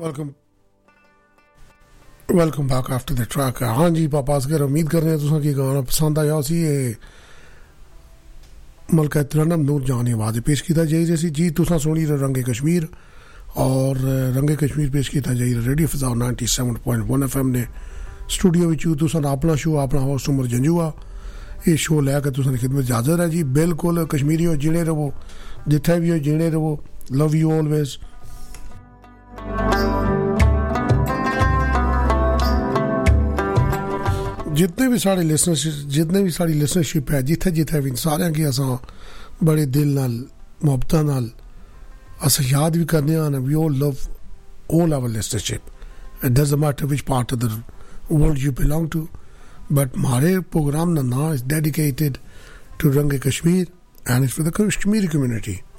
Welcome back after the track. हाँ जी पापा असगर, उम्मीद कर रहे हैं तुसा की गाना पसंद आया सी। मलका तिरनम नूर जान आवाज़ पेश किया जाई रही जी। तुसा सुनी रंगे कश्मीर और रंगे कश्मीर पेश किया जाई रेडियो फिजा 97.1 FM ने स्टूडियो में तुसा अपना शो अपना होस्ट उमर जंजुआ ये शो लैके तुसा खिदमत इजाजत है जी। बिल्कुल कश्मीरी हो जीने रहो, जिथे भी हो जीने रहो। Love you always. जितने भी साड़ी लिसनरशिप है जिथे जिथे भी सारे की अस बड़े दिल नाल मुहब्बत नाल अस याद भी करने हैं। We all love all our listenership. It doesn't matter which part of the world you belong to, but हमारे प्रोग्राम का नाम is dedicated to range Kashmir and it's for the Kashmiri community.